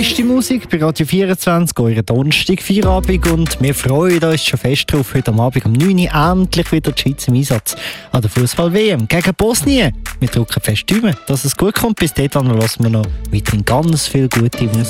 Beste Musik bei Radio 24, euren Donnerstag, Feierabend, und wir freuen uns schon fest drauf, heute am Abend um 9 Uhr endlich wieder die Schweiz im Einsatz an der Fußball-WM gegen Bosnien. Wir drücken fest Daumen, dass es gut kommt. Bis dahin hören wir noch weiterhin ganz viel gute Musik.